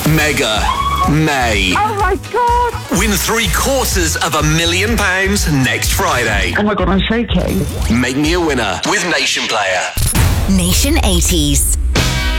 Mega May. Oh my God! Win £750,000 next Friday. Oh my God, I'm shaking. Make me a winner with Nation Player. Nation 80s.